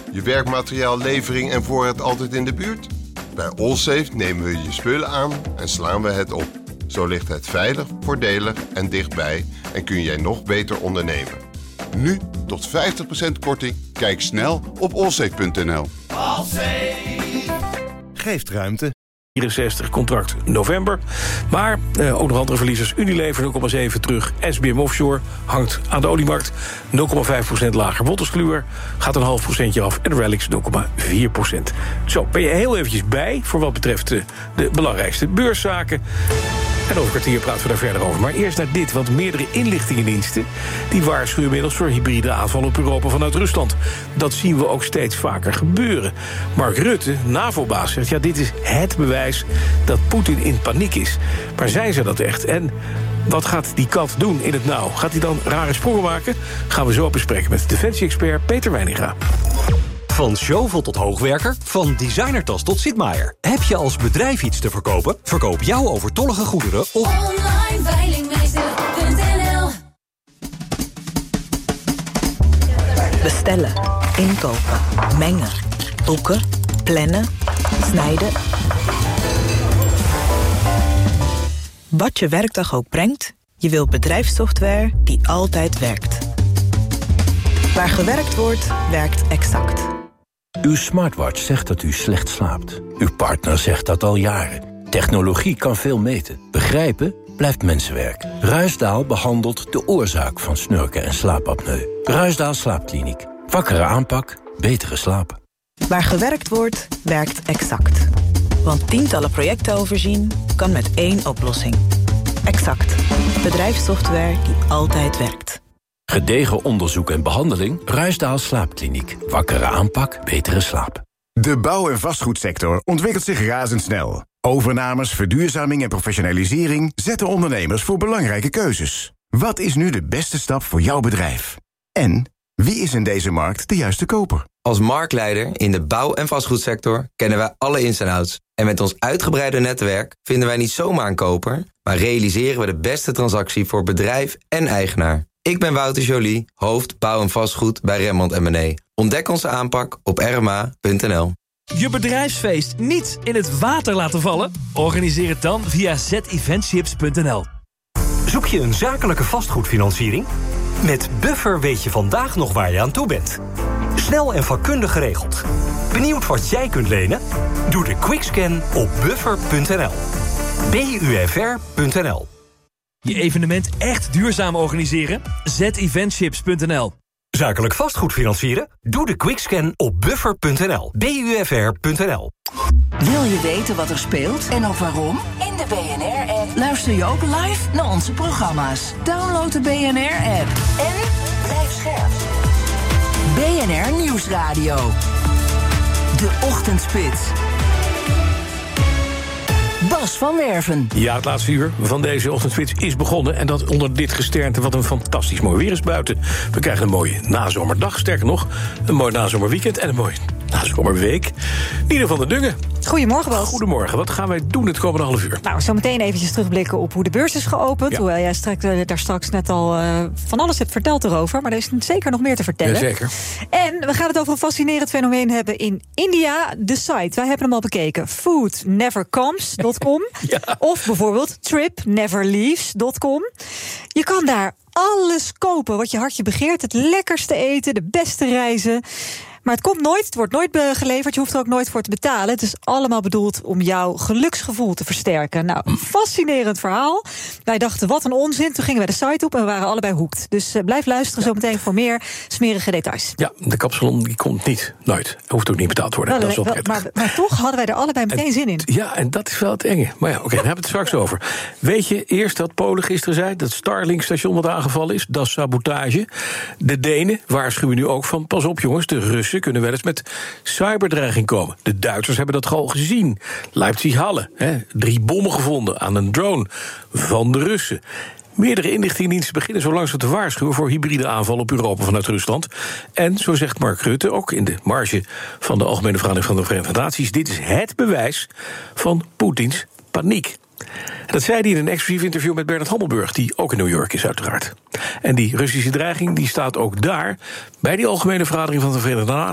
Je werkmateriaal, levering en voorraad altijd in de buurt? Bij Allsafe nemen we je spullen aan en slaan we het op. Zo ligt het veilig, voordelig en dichtbij en kun jij nog beter ondernemen. Nu tot 50% korting. Kijk snel op allsafe.nl. Allsafe geeft ruimte. 64 contract november. Maar ook nog andere verliezers. Unilever 0,7 terug. SBM Offshore hangt aan de oliemarkt 0,5% lager. Wolters-Kluwer gaat een half procentje af. En Relics 0,4%. Zo, ben je heel eventjes bij voor wat betreft de belangrijkste beurszaken. En over een kwartier praten we daar verder over. Maar eerst naar dit, want meerdere inlichtingendiensten die waarschuwen inmiddels voor hybride aanvallen op Europa vanuit Rusland. Dat zien we ook steeds vaker gebeuren. Mark Rutte, NAVO-baas, zegt ja, dit is het bewijs dat Poetin in paniek is. Maar zijn ze dat echt? En wat gaat die kat doen in het nauw? Gaat hij dan rare sprongen maken? Gaan we zo bespreken met defensie-expert Peter Weininga. Van Chauvel tot hoogwerker, van designertas tot Sitmaier. Heb je als bedrijf iets te verkopen? Verkoop jouw overtollige goederen op onlineveilingmeester.nl. Bestellen, inkopen, mengen, boeken, plannen, snijden. Wat je werkdag ook brengt, je wilt bedrijfssoftware die altijd werkt. Waar gewerkt wordt, werkt Exact. Uw smartwatch zegt dat u slecht slaapt. Uw partner zegt dat al jaren. Technologie kan veel meten. Begrijpen blijft mensenwerk. Ruisdaal behandelt de oorzaak van snurken en slaapapneu. Ruisdaal Slaapkliniek. Wakkere aanpak, betere slaap. Waar gewerkt wordt, werkt Exact. Want tientallen projecten overzien kan met één oplossing. Exact. Bedrijfssoftware die altijd werkt. Gedegen onderzoek en behandeling. Ruisdaal Slaapkliniek. Wakkere aanpak, betere slaap. De bouw- en vastgoedsector ontwikkelt zich razendsnel. Overnames, verduurzaming en professionalisering zetten ondernemers voor belangrijke keuzes. Wat is nu de beste stap voor jouw bedrijf? En wie is in deze markt de juiste koper? Als marktleider in de bouw- en vastgoedsector kennen wij alle ins en outs. En met ons uitgebreide netwerk vinden wij niet zomaar een koper, maar realiseren we de beste transactie voor bedrijf en eigenaar. Ik ben Wouter Joly, hoofd bouw en vastgoed bij Remmond & Ontdek onze aanpak op rma.nl. Je bedrijfsfeest niet in het water laten vallen? Organiseer het dan via zeventships.nl. Zoek je een zakelijke vastgoedfinanciering? Met Buffer weet je vandaag nog waar je aan toe bent. Snel en vakkundig geregeld. Benieuwd wat jij kunt lenen? Doe de quickscan op buffer.nl. BUFR.nl. Je evenement echt duurzaam organiseren? zeventships.nl. Zakelijk vastgoed financieren? Doe de quickscan op buffer.nl. BUFR.nl. Wil je weten wat er speelt en ook waarom? In de BNR-app luister je ook live naar onze programma's. Download de BNR-app en blijf scherp. BNR Nieuwsradio. De Ochtendspits. Bas van Werven. Ja, het laatste uur van deze ochtendspits is begonnen. En dat onder dit gesternte. Wat een fantastisch mooi weer is buiten. We krijgen een mooie nazomerdag. Sterker nog, een mooi nazomerweekend en een mooie nazomerweek. Nina van der Dungen. Goedemorgen, Bas. Goedemorgen. Wat gaan wij doen het komende half uur? Nou, zo meteen eventjes terugblikken op hoe de beurs is geopend. Ja. Hoewel jij daar straks net al van alles hebt verteld erover. Maar er is zeker nog meer te vertellen. Ja, zeker. En we gaan het over een fascinerend fenomeen hebben in India. De site, wij hebben hem al bekeken. Foodnevercomes.com. Ja. Of bijvoorbeeld tripneverleaves.com. Je kan daar alles kopen wat je hartje begeert. Het lekkerste eten, de beste reizen. Maar het komt nooit, het wordt nooit geleverd. Je hoeft er ook nooit voor te betalen. Het is allemaal bedoeld om jouw geluksgevoel te versterken. Nou, een fascinerend verhaal. Wij dachten, wat een onzin. Toen gingen wij de site op en we waren allebei hoekt. Dus blijf luisteren zo meteen voor meer smerige details. Ja, de kapsalon die komt niet. Nooit. Hoeft ook niet betaald te worden. Dat is wel prettig. Maar toch hadden wij er allebei meteen zin in. Ja, en dat is wel het enge. Maar ja, oké, daar hebben we het straks over. Weet je eerst dat Polen gisteren zei dat Starlink-station wat aangevallen is? Dat is sabotage. De Denen waarschuwen nu ook van, pas op jongens, de Russen kunnen wel eens met cyberdreiging komen. De Duitsers hebben dat al gezien. Leipzig-Halle, 3 bommen gevonden aan een drone van de Russen. Meerdere inlichtingendiensten beginnen zo langzaam te waarschuwen voor hybride aanvallen op Europa vanuit Rusland. En, zo zegt Mark Rutte, ook in de marge van de Algemene Vergadering van de Verenigde Naties, dit is het bewijs van Poetins paniek. En dat zei hij in een exclusief interview met Bernard Hammelburg, die ook in New York is uiteraard. En die Russische dreiging die staat ook daar, bij die Algemene Vergadering van de Verenigde